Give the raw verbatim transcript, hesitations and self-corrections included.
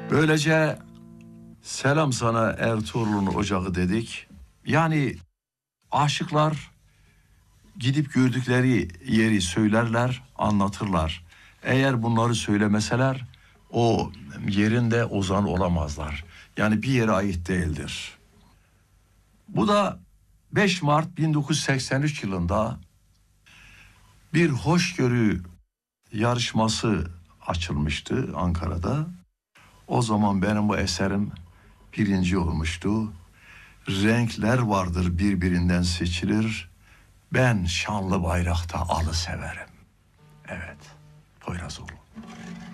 Böylece selam sana Ertuğrul'un ocağı dedik. Yani aşıklar gidip gördükleri yeri söylerler, anlatırlar. Eğer bunları söylemeseler o yerinde ozan olamazlar. Yani bir yere ait değildir. Bu da beş Mart bin dokuz yüz seksen üç yılında bir hoşgörü yarışması açılmıştı Ankara'da. O zaman benim bu eserim birinci olmuştu. Renkler vardır birbirinden seçilir. Ben şanlı bayrakta alı severim. Evet, Poyrazoğlu.